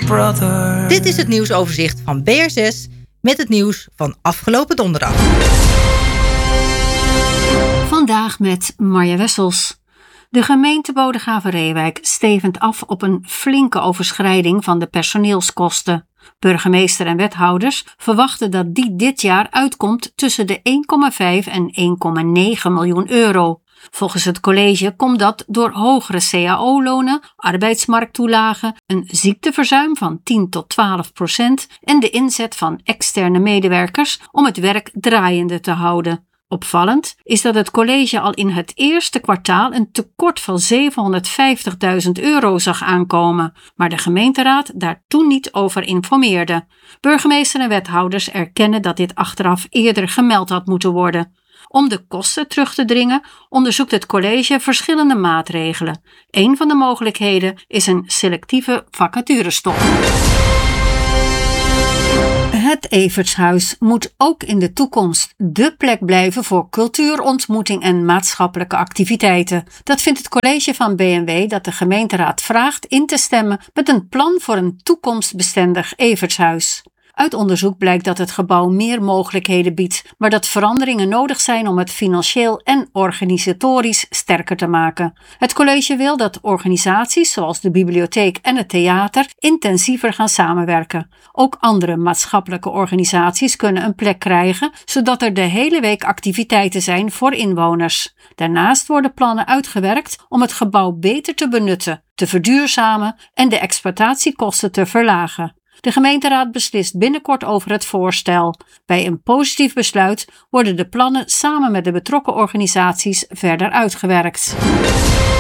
brother. Dit is het nieuwsoverzicht van BR6 met het nieuws van afgelopen donderdag. Vandaag met Marja Wessels. De gemeente Bodegraven-Reewijk stevend af op een flinke overschrijding van de personeelskosten. Burgemeester en wethouders verwachten dat die dit jaar uitkomt tussen de 1,5 en 1,9 miljoen euro. Volgens het college komt dat door hogere cao-lonen, arbeidsmarkttoelagen, een ziekteverzuim van 10 tot 12% en de inzet van externe medewerkers om het werk draaiende te houden. Opvallend is dat het college al in het eerste kwartaal een tekort van €750.000 zag aankomen, maar de gemeenteraad daar toen niet over informeerde. Burgemeester en wethouders erkennen dat dit achteraf eerder gemeld had moeten worden. Om de kosten terug te dringen onderzoekt het college verschillende maatregelen. Een van de mogelijkheden is een selectieve vacaturestop. Het Evertshuis moet ook in de toekomst dé plek blijven voor cultuur, ontmoeting en maatschappelijke activiteiten. Dat vindt het college van B&W dat de gemeenteraad vraagt in te stemmen met een plan voor een toekomstbestendig Evertshuis. Uit onderzoek blijkt dat het gebouw meer mogelijkheden biedt, maar dat veranderingen nodig zijn om het financieel en organisatorisch sterker te maken. Het college wil dat organisaties zoals de bibliotheek en het theater intensiever gaan samenwerken. Ook andere maatschappelijke organisaties kunnen een plek krijgen, zodat er de hele week activiteiten zijn voor inwoners. Daarnaast worden plannen uitgewerkt om het gebouw beter te benutten, te verduurzamen en de exploitatiekosten te verlagen. De gemeenteraad beslist binnenkort over het voorstel. Bij een positief besluit worden de plannen samen met de betrokken organisaties verder uitgewerkt.